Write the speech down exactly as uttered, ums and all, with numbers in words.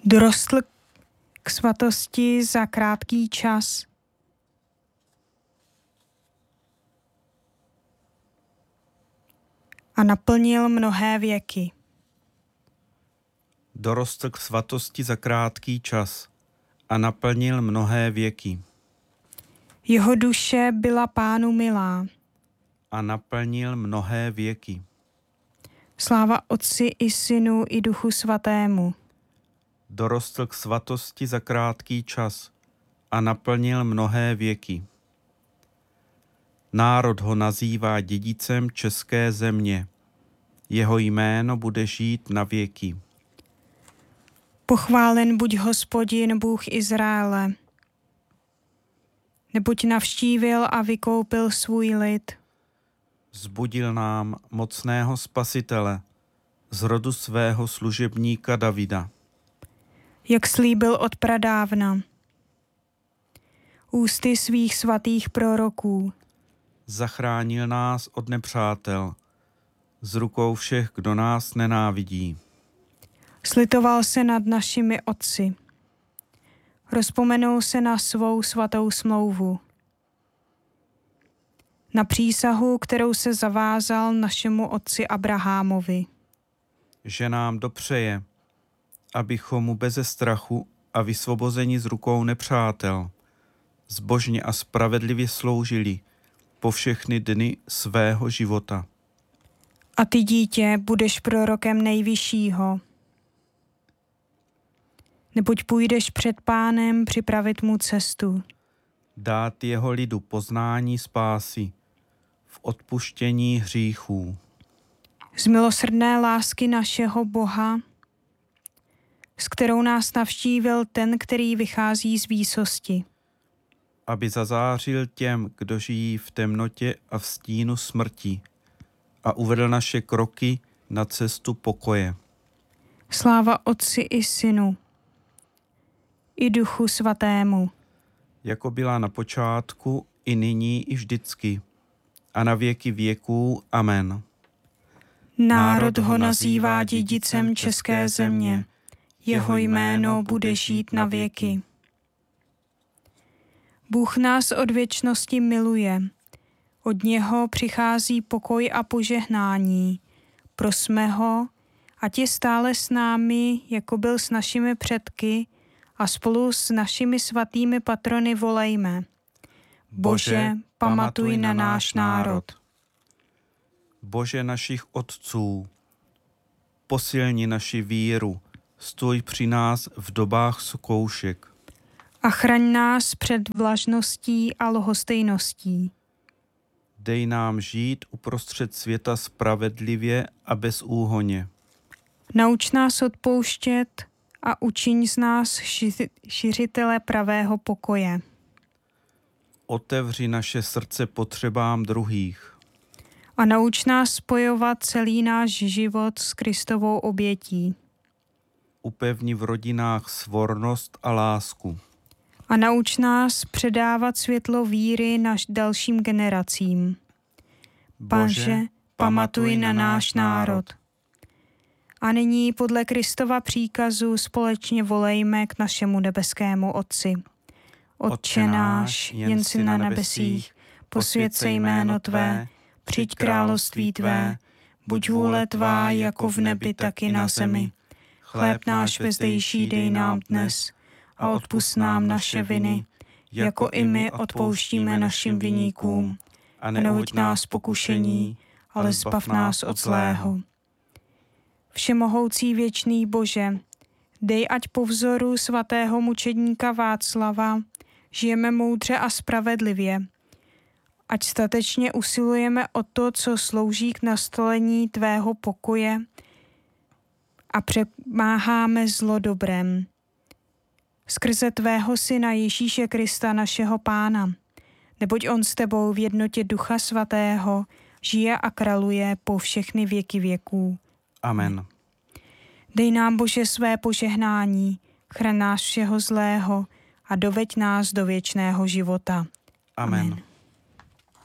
Dorostl k svatosti za krátký čas. A naplnil mnohé věky. Dorostl k svatosti za krátký čas a naplnil mnohé věky. Jeho duše byla Pánu milá. A naplnil mnohé věky. Sláva Otci i Synu i Duchu Svatému. Dorostl k svatosti za krátký čas a naplnil mnohé věky. Národ ho nazývá dědicem české země. Jeho jméno bude žít na věky. Pochválen buď Hospodin, Bůh Izraele, neboť navštívil a vykoupil svůj lid. Vzbudil nám mocného spasitele z rodu svého služebníka Davida. Jak slíbil od pradávna, ústy svých svatých proroků. Zachránil nás od nepřátel, z rukou všech, kdo nás nenávidí. Slitoval se nad našimi otci. Rozpomenul se na svou svatou smlouvu. Na přísahu, kterou se zavázal našemu otci Abrahamovi. Že nám dopřeje, abychom mu beze strachu a vysvobozeni z rukou nepřátel zbožně a spravedlivě sloužili po všechny dny svého života. A ty, dítě, budeš prorokem Nejvyššího, neboť půjdeš před Pánem připravit mu cestu. Dát jeho lidu poznání spásy v odpuštění hříchů. Z milosrdné lásky našeho Boha, s kterou nás navštívil ten, který vychází z výsosti. Aby zazářil těm, kdo žijí v temnotě a v stínu smrti, a uvedl naše kroky na cestu pokoje. Sláva Otci i Synu i Duchu Svatému. Jako byla na počátku, i nyní, i vždycky, a na věky věků. Amen. Národ ho nazývá dědicem české země. Jeho jméno bude žít na věky. Bůh nás od věčnosti miluje. Od něho přichází pokoj a požehnání. Prosme ho, ať je stále s námi, jako byl s našimi předky, a spolu s našimi svatými patrony volejme. Bože, pamatuj na náš národ. Bože našich otců, posilni naši víru, stůj při nás v dobách zkoušek. A chraň nás před vlažností a lhostejností. Dej nám žít uprostřed světa spravedlivě a bezúhonně. Nauč nás odpouštět a učiň z nás ši- šiřitele pravého pokoje. Otevři naše srdce potřebám druhých. A nauč nás spojovat celý náš život s Kristovou obětí. Upevni v rodinách svornost a lásku. A nauč nás předávat světlo víry naš dalším generacím. Bože, pamatuj na náš národ. A nyní podle Kristova příkazu společně volejme k našemu nebeskému Otci. Otče náš, jen jsi na nebesích, posvěť se jméno Tvé, přijď království Tvé, buď vůle Tvá jako v nebi, tak i na zemi. Chléb náš vezdejší dej nám dnes a odpusť nám naše viny, jako i my odpouštíme našim viníkům. A neuveď nás pokušení, ale zbav nás od zlého. Všemohoucí věčný Bože, dej, ať po vzoru svatého mučedníka Václava žijeme moudře a spravedlivě, ať statečně usilujeme o to, co slouží k nastolení Tvého pokoje a přemáháme zlo dobrem. Skrze Tvého Syna Ježíše Krista, našeho Pána, neboť on s Tebou v jednotě Ducha Svatého žije a králuje po všechny věky věků. Amen. Dej nám, Bože, své požehnání, chraň nás všeho zlého a doveď nás do věčného života. Amen. Amen.